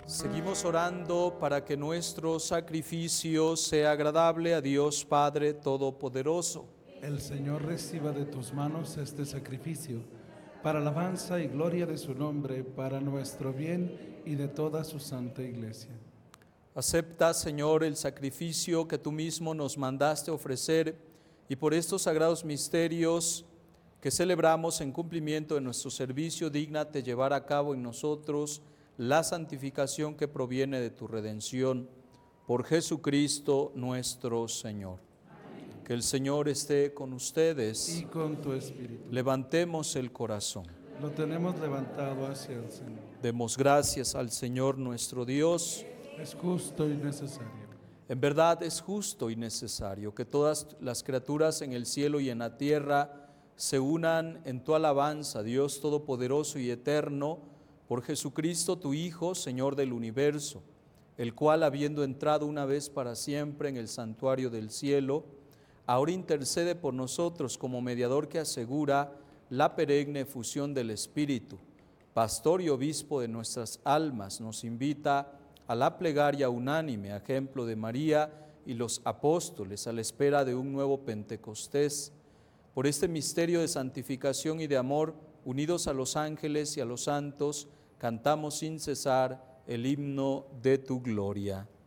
Seguimos orando para que nuestro sacrificio sea agradable a Dios Padre Todopoderoso. El Señor reciba de tus manos este sacrificio, para alabanza y gloria de su nombre, para nuestro bien y de toda su santa iglesia. Acepta, Señor, el sacrificio que tú mismo nos mandaste ofrecer, y por estos sagrados misterios que celebramos en cumplimiento de nuestro servicio, dígnate llevar a cabo en nosotros la santificación que proviene de tu redención. Por Jesucristo nuestro Señor. Amén. Que el Señor esté con ustedes. Y con tu espíritu. Levantemos el corazón. Lo tenemos levantado hacia el Señor. Demos gracias al Señor nuestro Dios. Es justo y necesario. En verdad es justo y necesario que todas las criaturas en el cielo y en la tierra se unan en tu alabanza, Dios Todopoderoso y Eterno, por Jesucristo tu Hijo, Señor del universo, el cual, habiendo entrado una vez para siempre en el santuario del cielo, ahora intercede por nosotros como mediador que asegura la perenne efusión del Espíritu. Pastor y obispo de nuestras almas, nos invita a la plegaria unánime, a ejemplo de María y los apóstoles, a la espera de un nuevo Pentecostés. Por este misterio de santificación y de amor, unidos a los ángeles y a los santos, cantamos sin cesar el himno de tu gloria.